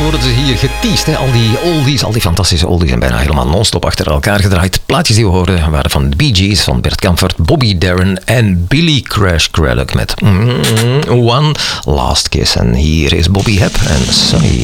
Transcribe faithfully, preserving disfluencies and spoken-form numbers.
worden ze hier geteased. Hè? Al die oldies, al die fantastische oldies zijn bijna helemaal non-stop achter elkaar gedraaid. Plaatjes die we hoorden waren van de Bee Gees, van Bert Kaempfert, Bobby Darin en Billy Crash Craddock met mm, One Last Kiss. En hier is Bobby Hebb en Sunny.